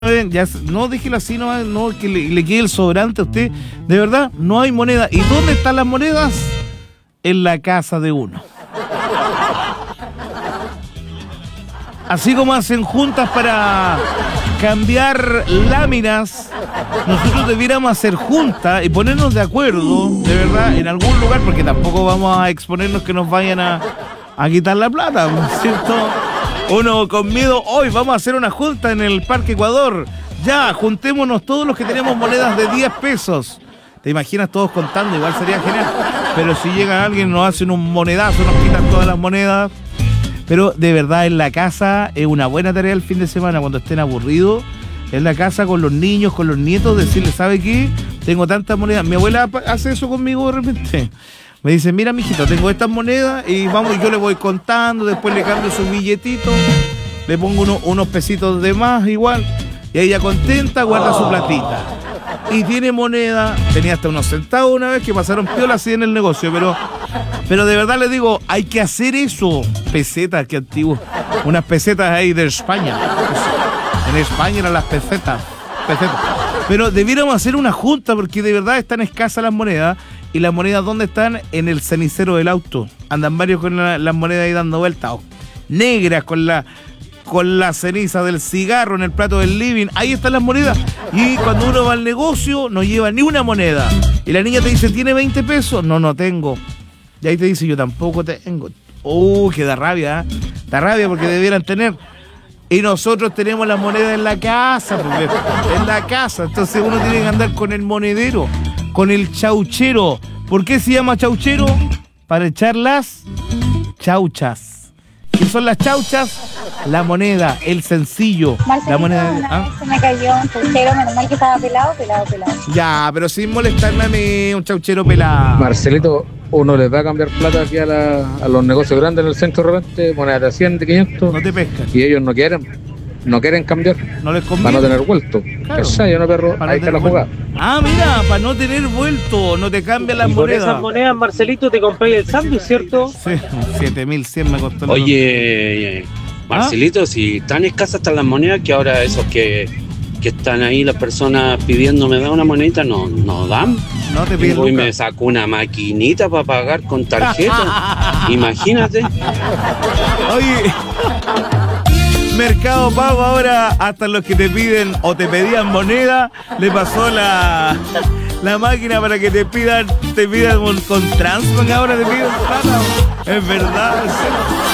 Ya, no déjelo así, no que le quede el sobrante a usted. De verdad, no hay moneda. ¿Y dónde están las monedas? En la casa de uno. Así como hacen juntas para cambiar láminas, nosotros debiéramos hacer juntas y ponernos de acuerdo, de verdad, en algún lugar, porque tampoco vamos a exponernos que nos vayan a quitar la plata, ¿cierto? Uno con miedo, hoy vamos a hacer una junta en el Parque Ecuador. Ya, juntémonos todos los que tenemos monedas de 10 pesos. ¿Te imaginas todos contando? Igual sería genial. Pero si llega alguien, nos hacen un monedazo, nos quitan todas las monedas. Pero de verdad, en la casa es una buena tarea el fin de semana, cuando estén aburridos. En la casa con los niños, con los nietos, decirles, ¿sabe qué? Tengo tantas monedas. Mi abuela hace eso conmigo de repente. Me dice, mira, mijito, tengo estas monedas y vamos, yo le voy contando, después le cambio su billetito, le pongo unos pesitos de más igual, y ella contenta guarda su platita. Y tiene moneda, tenía hasta unos centavos una vez que pasaron piola así en el negocio, pero de verdad les digo, hay que hacer eso. Pesetas, qué antiguo. Unas pesetas ahí de España. En España eran las pesetas. Pero debiéramos hacer una junta porque de verdad están escasas las monedas. ¿Y las monedas dónde están? En el cenicero del auto. Andan varios con las monedas ahí dando vueltas. Negras con la ceniza del cigarro en el plato del living. Ahí están las monedas. Y cuando uno va al negocio no lleva ni una moneda. Y la niña te dice, ¿tiene 20 pesos? No tengo. Y ahí te dice, yo tampoco tengo. Que da rabia, ¿eh? Da rabia porque debieran tener. Y nosotros tenemos las monedas en la casa, porque en la casa. Entonces uno tiene que andar con el monedero, con el chauchero. ¿Por qué se llama chauchero? Para echar las chauchas. ¿Qué son las chauchas? La moneda, el sencillo. Marcelito, la moneda. una vez se me cayó un chauchero, menos mal que estaba pelado. Ya, pero sin molestarme a mí, un chauchero pelado. Marcelito, uno les va a cambiar plata aquí a los negocios grandes en el centro de repente, monedas de 100, de 500. No te pescan. Y ellos no quieren cambiar. No les conviene. Para no tener vuelto. Claro. ¿Cachai? No, perro, Para ahí no está la tener jugada. Ah, mira, para no tener vuelto, no te cambian las Y con monedas. esas monedas, Marcelito, te compré el sándwich, ¿cierto? Sí, 7.100 me costó. Oye, Marcelito, si tan escasas están las monedas que ahora esos que están ahí, las personas pidiendo me da una monedita, no dan. No te piden. Hoy me saco una maquinita para pagar con tarjeta. Imagínate. Oye, Mercado Pago ahora, hasta los que te piden o te pedían moneda, le pasó la máquina para que te pidan con Transbank, ahora te piden plata. Es verdad.